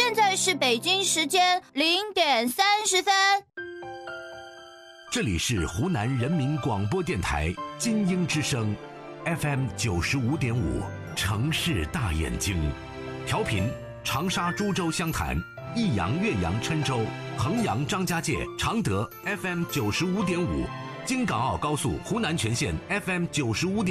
现在是北京时间0:30。 这里是湖南人民广播电台金鹰之声 FM 95.5，城市大眼睛，调频长沙、株洲、湘潭、益阳、岳阳、郴州、衡阳、张家界、常德 FM 95.5，京港澳高速湖南全线 FM 95.5。